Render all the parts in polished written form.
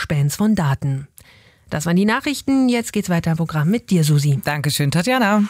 Späns von Daten. Das waren die Nachrichten. Jetzt geht's weiter im Programm mit dir, Susi. Dankeschön, Tatjana.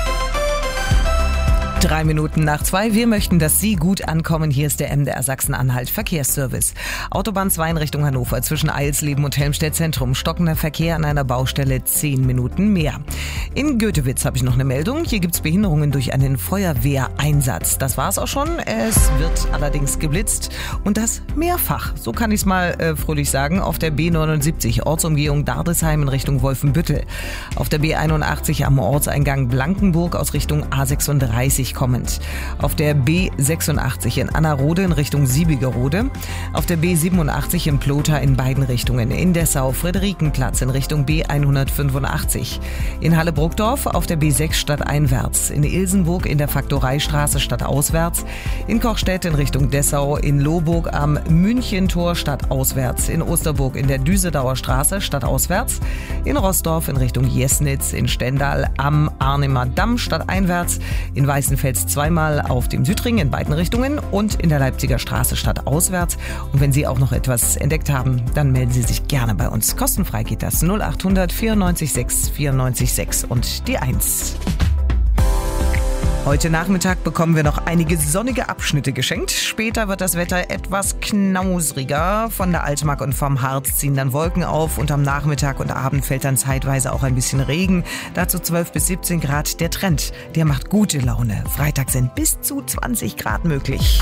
2:03. Wir möchten, dass Sie gut ankommen. Hier ist der MDR Sachsen-Anhalt Verkehrsservice. Autobahn 2 in Richtung Hannover zwischen Eilsleben und Helmstedt Zentrum. Stockender Verkehr an einer Baustelle 10 Minuten mehr. In Götewitz habe ich noch eine Meldung. Hier gibt es Behinderungen durch einen Feuerwehreinsatz. Das war's auch schon. Es wird allerdings geblitzt und das mehrfach. So kann ich es mal fröhlich sagen. Auf der B79 Ortsumgehung Dardesheim in Richtung Wolfenbüttel. Auf der B81 am Ortseingang Blankenburg aus Richtung A36 kommend. Auf der B86 in Annerode in Richtung Siebigerode. Auf der B87 in Plotha in beiden Richtungen. In Dessau Friederikenplatz in Richtung B185. In Halle-Bruckdorf auf der B6 stadteinwärts. In Ilsenburg in der Faktoreistraße stadtauswärts. In Kochstedt in Richtung Dessau. In Lohburg am Münchentor stadtauswärts. In Osterburg in der Düsedauer Straße stadtauswärts. In Rossdorf in Richtung Jesnitz. In Stendal am Arnimer Damm stadteinwärts. In Weißenfels zweimal auf dem Südring in beiden Richtungen und in der Leipziger Straße stadtauswärts. Und wenn Sie auch noch etwas entdeckt haben, dann melden Sie sich gerne bei uns. Kostenfrei geht das 0800 94 6 94 6 und die 1. Heute Nachmittag bekommen wir noch einige sonnige Abschnitte geschenkt. Später wird das Wetter etwas knausriger. Von der Altmark und vom Harz ziehen dann Wolken auf und am Nachmittag und Abend fällt dann zeitweise auch ein bisschen Regen. Dazu 12 bis 17 Grad. Der Trend, der macht gute Laune. Freitag sind bis zu 20 Grad möglich.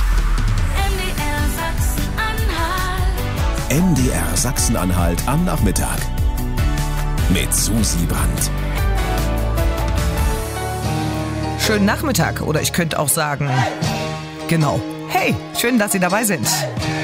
MDR Sachsen-Anhalt am Nachmittag mit Susi Brandt. Schönen Nachmittag oder ich könnte auch sagen, genau, hey, schön, dass Sie dabei sind.